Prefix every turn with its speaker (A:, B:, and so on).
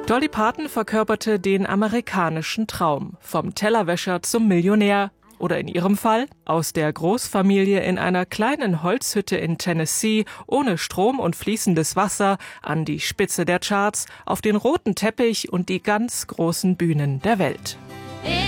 A: Dolly Parton verkörperte den amerikanischen Traum, vom Tellerwäscher zum Millionär. Oder in ihrem Fall aus der Großfamilie in einer kleinen Holzhütte in Tennessee, ohne Strom und fließendes Wasser, an die Spitze der Charts, auf den roten Teppich und die ganz großen Bühnen der Welt.